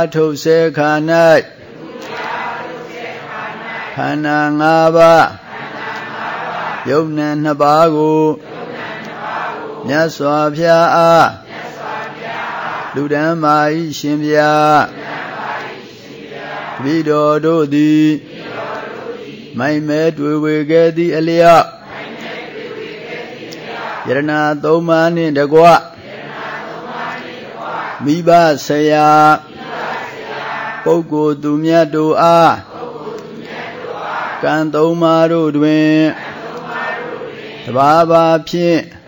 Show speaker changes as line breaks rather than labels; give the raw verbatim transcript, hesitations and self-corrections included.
ထုတ်စေခါ၌ခန္ဓာ၅ပါးယုံနာနှစ်ပါးကိုမြတ်စွာဘုရားအားလူဓမ္မာဤရှင်ဗျာတပည့်တော်တို့သည်မိုင်မဲတွေ့ဝေခဲ့သည့်အလျောက်ယရဏသုံးပါးနှင့်တကွမိဘဆရာပုဂ္ဂိုလ်သူမြတ်တို့အားကံသုံးပါးတို့တွင်တဘာဘာဖြင့်